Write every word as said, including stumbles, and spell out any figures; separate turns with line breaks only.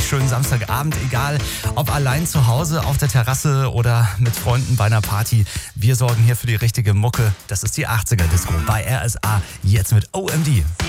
schönen Samstagabend, egal ob allein zu Hause, auf der Terrasse oder mit Freunden bei einer Party. Wir sorgen hier für die richtige Mucke. Das ist die achtziger Disco bei R S A, jetzt mit O M D.